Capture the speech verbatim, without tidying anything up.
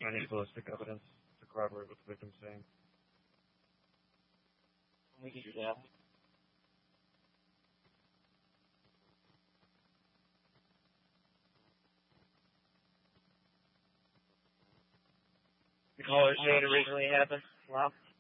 I need ballistic evidence to corroborate what the victim's saying. We can do that. The caller said it originally happened. Wow.